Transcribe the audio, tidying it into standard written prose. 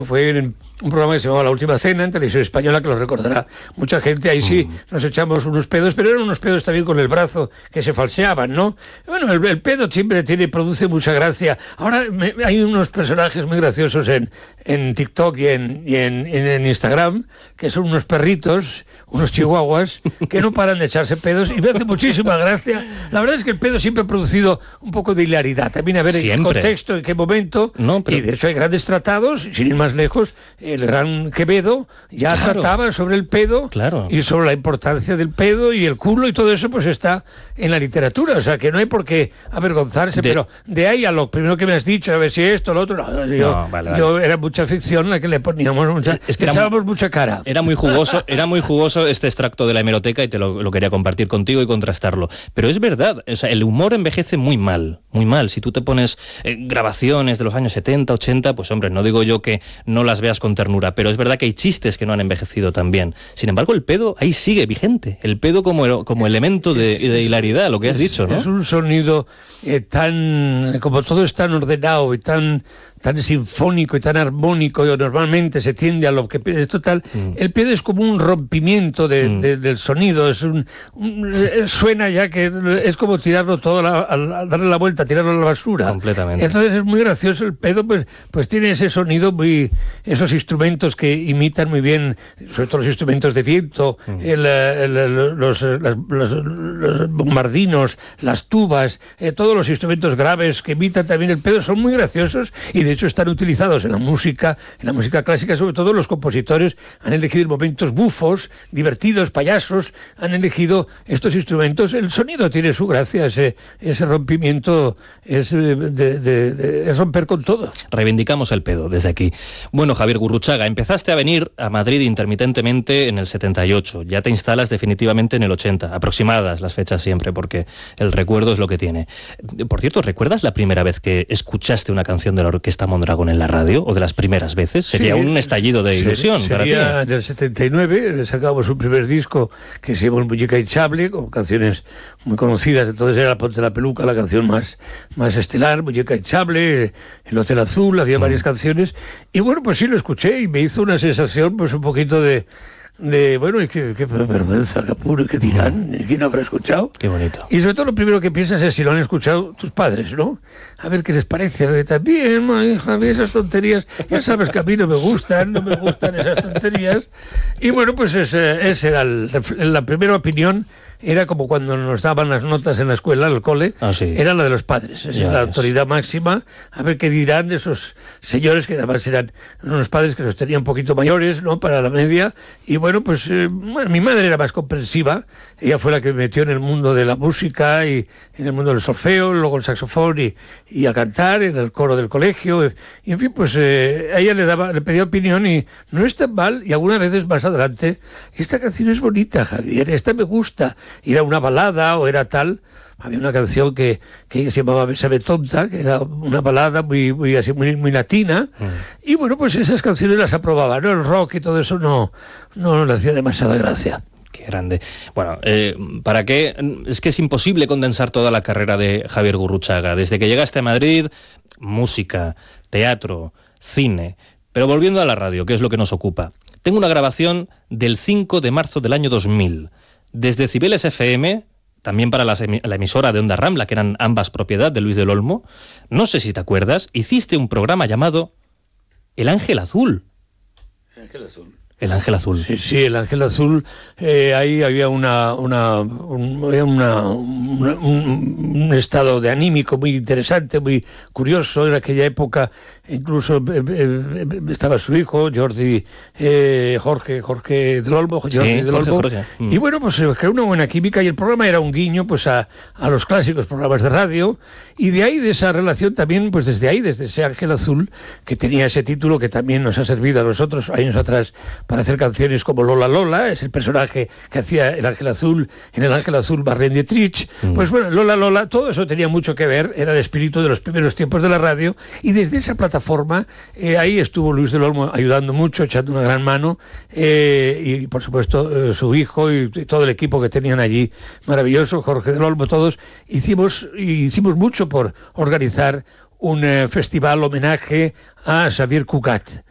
Fue en un programa que se llamaba La Última Cena en Televisión Española, que lo recordará mucha gente. Ahí sí nos echamos unos pedos, pero eran unos pedos también con el brazo que se falseaban, ¿no? Bueno, el pedo siempre produce mucha gracia. Ahora hay unos personajes muy graciosos en TikTok y en Instagram, que son unos perritos, unos chihuahuas, que no paran de echarse pedos y me hace muchísima gracia. La verdad es que el pedo siempre ha producido un poco de hilaridad. También a ver en qué contexto, en qué momento. No, pero... Y de hecho hay grandes tratados, sin ir más lejos. El gran Quevedo ya trataba sobre el pedo y sobre la importancia del pedo y el culo, y todo eso pues está en la literatura. O sea que no hay por qué avergonzarse, pero de ahí a lo primero que me has dicho, a ver si esto, lo otro, yo era mucha ficción la que le poníamos, echábamos mucha cara. Era muy jugoso este extracto de la hemeroteca y te lo quería compartir contigo y contrastarlo. Pero es verdad, o sea, el humor envejece muy mal. Si tú te pones grabaciones de los años 70, 80, pues hombre, no digo yo que no las veas con ternura, pero es verdad que hay chistes que no han envejecido tan bien. Sin embargo, el pedo ahí sigue vigente. El pedo como elemento de hilaridad, lo que has dicho, ¿no? Es un sonido como todo es tan ordenado y tan sinfónico y tan armónico, y normalmente se tiende a lo que es total. El pedo es como un rompimiento del sonido, suena ya que es como tirarlo todo, darle la vuelta, tirarlo a la basura. Completamente. Entonces es muy gracioso el pedo, pues tiene ese sonido esos instrumentos que imitan muy bien, sobre todo los instrumentos de viento, los bombardinos, las tubas, todos los instrumentos graves que imitan también el pedo son muy graciosos, y de hecho están utilizados en la música clásica. Sobre todo los compositores han elegido momentos bufos, divertidos, payasos, han elegido estos instrumentos. El sonido tiene su gracia, ese rompimiento es romper con todo. Reivindicamos el pedo desde aquí. Bueno, Javier Gurruchaga, empezaste a venir a Madrid intermitentemente en el 78, ya te instalas definitivamente en el 80, aproximadas las fechas siempre, porque el recuerdo es lo que tiene. Por cierto, ¿recuerdas la primera vez que escuchaste una canción de la Orquesta Mondragón en la radio, o de las primeras veces? Sería un estallido de ilusión para ti. En el 79 sacamos un primer disco que se llamó Muñeca Hinchable, con canciones muy conocidas. Entonces era Ponte la Peluca, la canción más estelar, Muñeca Hinchable, El Hotel Azul, había varias canciones. Y bueno, pues sí, lo escuché y me hizo una sensación pues un poquito de bueno, qué vergüenza, qué apuro, qué dirán, ¿quién habrá escuchado? Qué bonito. Y sobre todo lo primero que piensas es si lo han escuchado tus padres, ¿no? A ver qué les parece, a ver, también, hija, esas tonterías, ya sabes que a mí no me gustan esas tonterías. Y bueno, pues esa era la primera opinión. Era como cuando nos daban las notas en la escuela, en el cole, era la de los padres. Esa es la autoridad máxima. A ver qué dirán esos señores, que además eran unos padres que los tenían un poquito mayores, ¿no?, para la media. Y bueno, pues mi madre era más comprensiva. Ella fue la que me metió en el mundo de la música y en el mundo del solfeo, luego el saxofón y a cantar en el coro del colegio. Y en fin, pues a ella le pedía opinión y no es tan mal. Y algunas veces más adelante, esta canción es bonita, Javier, esta me gusta. Era una balada o era tal. Había una canción que se llamaba Bésame Tonta, que era una balada muy latina. Y bueno, pues esas canciones las aprobaba, ¿no? El rock y todo eso no le hacía demasiada gracia. Qué grande. Bueno, ¿para qué? Es que es imposible condensar toda la carrera de Javier Gurruchaga. Desde que llegaste a Madrid, música, teatro, cine. Pero volviendo a la radio, que es lo que nos ocupa. Tengo una grabación del 5 de marzo del año 2000. Desde Cibeles FM, también para la emisora de Onda Rambla, que eran ambas propiedad de Luis del Olmo, no sé si te acuerdas, hiciste un programa llamado El Ángel Azul. El Ángel Azul. El Ángel Azul. Sí, el Ángel Azul, ahí había un estado de anímico muy interesante, muy curioso. En aquella época incluso estaba su hijo, Jorge del Olmo, Jorge. Y bueno, pues se creó una buena química y el programa era un guiño pues a los clásicos programas de radio, y de ahí, de esa relación también, pues desde ese Ángel Azul, que tenía ese título que también nos ha servido a nosotros años atrás para hacer canciones como Lola Lola, es el personaje que hacía el Ángel Azul en el Ángel Azul Marlene Dietrich. Pues bueno, Lola Lola, todo eso tenía mucho que ver, era el espíritu de los primeros tiempos de la radio, y desde esa plataforma ahí estuvo Luis del Olmo ayudando mucho, echando una gran mano, y por supuesto su hijo y todo el equipo que tenían allí, maravilloso, Jorge del Olmo, todos hicimos mucho por organizar un festival homenaje a Xavier Cugat.